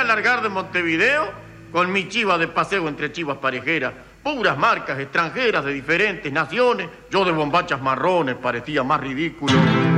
largar de Montevideo con mi chiva de paseo entre chivas parejeras. Puras marcas extranjeras de diferentes naciones. Yo de bombachas marrones parecía más ridículo.